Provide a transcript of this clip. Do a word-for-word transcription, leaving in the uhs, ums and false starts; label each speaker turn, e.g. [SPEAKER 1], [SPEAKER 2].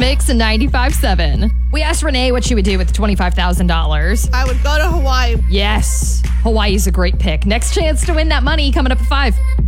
[SPEAKER 1] Mix and ninety-five seven. We asked Renee what she would do with the twenty-five thousand dollars.
[SPEAKER 2] I would go to Hawaii.
[SPEAKER 1] Yes, Hawaii's a great pick. Next chance to win that money coming up at five.